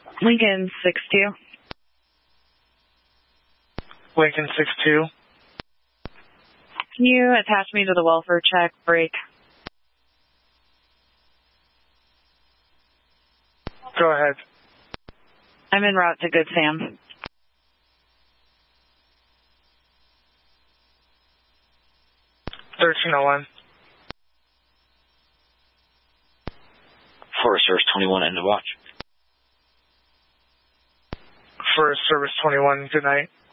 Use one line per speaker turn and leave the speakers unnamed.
Lincoln 6-2.
Lincoln 6-2.
Can you attach me to the welfare check break?
Go ahead.
I'm en route to Good Sam.
$13.01.
Forest Service 21, end of watch.
Forest Service 21, good night.